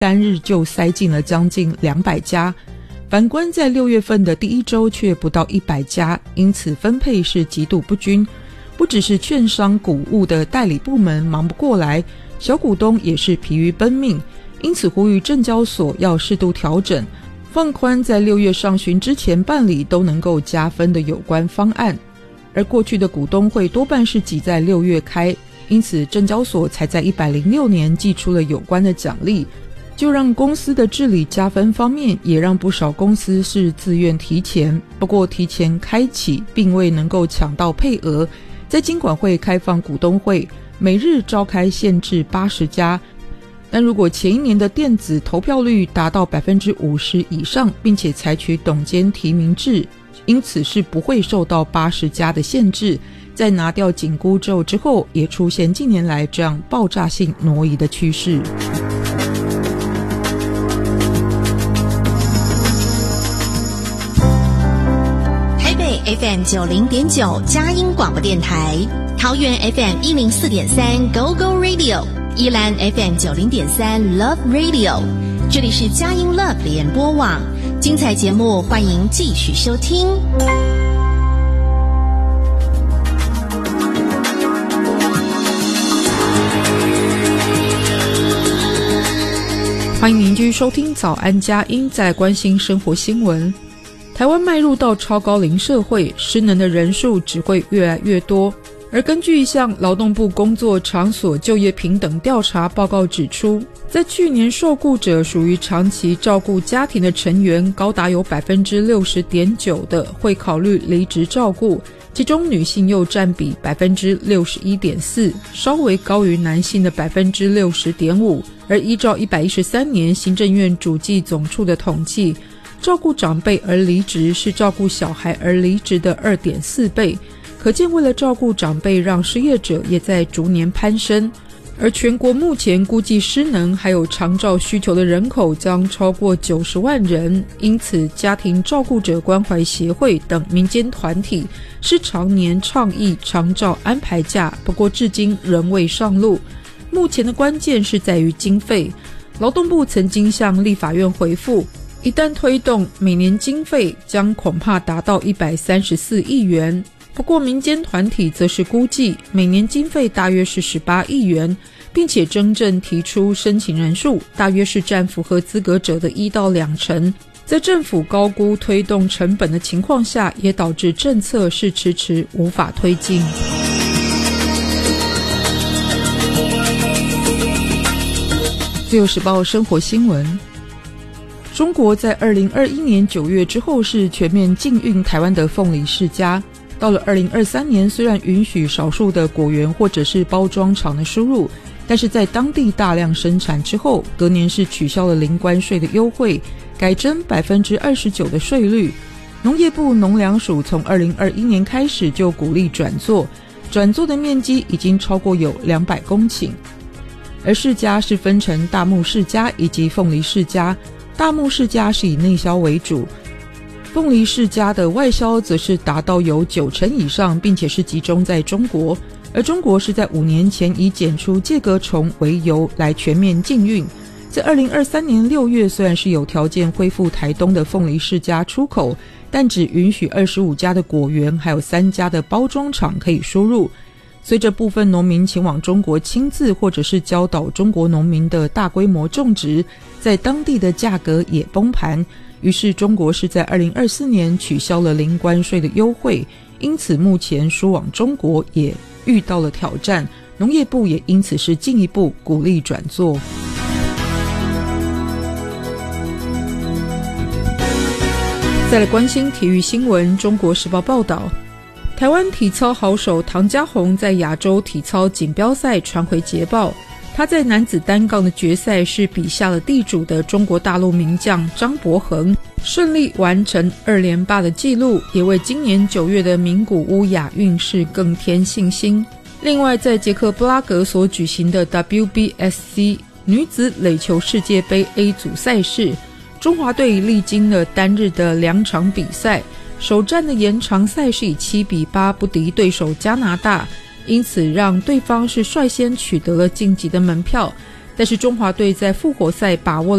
单日就塞进了将近200家，反观在6月份的第一周却不到100家，因此分配是极度不均。不只是券商股务的代理部门忙不过来，小股东也是疲于奔命，因此呼吁证交所要适度调整，放宽在6月上旬之前办理都能够加分的有关方案。而过去的股东会多半是挤在6月开，因此证交所才在106年祭出了有关的奖励，就让公司的治理加分方面也让不少公司是自愿提前，不过提前开启并未能够抢到配额。在金管会开放股东会，每日召开限制80家，但如果前一年的电子投票率达到 50% 以上，并且采取董监提名制，因此是不会受到80家的限制。在拿掉紧箍咒之后，也出现近年来这样爆炸性挪移的趋势。 FM 90.9佳音广播电台，桃园 FM 104.3 Go Go Radio， 宜兰 FM 90.3 Love Radio， 这里是佳音 Love 联播网，精彩节目欢迎继续收听。 欢迎您继续收听早安佳音，在关心生活新闻。台湾迈入到超高龄社会，失能的人数只会越来越多。而根据一项劳动部工作场所就业平等调查报告指出，在去年受雇者属于长期照顾家庭的成员高达有 60.9% 的会考虑离职照顾，其中女性又占比 61.4%， 稍微高于男性的 60.5%。 而依照113年行政院主计总处的统计，照顾长辈而离职是照顾小孩而离职的 2.4 倍，可见为了照顾长辈，让失业者也在逐年攀升。而全国目前估计失能还有长照需求的人口将超过90万人，因此家庭照顾者关怀协会等民间团体是常年倡议长照安排假，不过至今仍未上路。目前的关键是在于经费，劳动部曾经向立法院回复，一旦推动，每年经费将恐怕达到134亿元。不过民间团体则是估计每年经费大约是18亿元，并且真正提出申请人数大约是占符合资格者的1到2成。在政府高估推动成本的情况下，也导致政策是迟迟无法推进。自由时报生活新闻，中国在2021年9月之后是全面禁运台湾的凤梨世家，到了2023年虽然允许少数的果园或者是包装厂的输入，但是在当地大量生产之后，隔年是取消了零关税的优惠，改征 29% 的税率。农业部农粮署从2021年开始就鼓励转作的面积已经超过有200公顷。而世家是分成大木世家以及凤梨世家，大木世家是以内销为主，凤梨世家的外销则是达到有90%以上，并且是集中在中国，而中国是在5年前以检出介壳虫为由来全面禁运。在2023年6月，虽然是有条件恢复台东的凤梨世家出口，但只允许25家的果园还有3家的包装厂可以输入。随着部分农民前往中国亲自或者是教导中国农民的大规模种植，在当地的价格也崩盘，于是中国是在2024年取消了零关税的优惠，因此目前输往中国也遇到了挑战，农业部也因此是进一步鼓励转作。再来关心体育新闻，中国时报报道，台湾体操好手唐家宏在亚洲体操锦标赛传回捷报，他在男子单杠的决赛是比下了地主的中国大陆名将张伯恒，顺利完成2连霸的纪录，也为今年9月的名古屋亚运是更添信心。另外在捷克布拉格所举行的 WBSC 女子垒球世界杯 A 组赛事，中华队历经了单日的2场比赛，首战的延长赛是以7-8不敌对手加拿大，因此让对方是率先取得了晋级的门票， 但是中华队在复活赛把握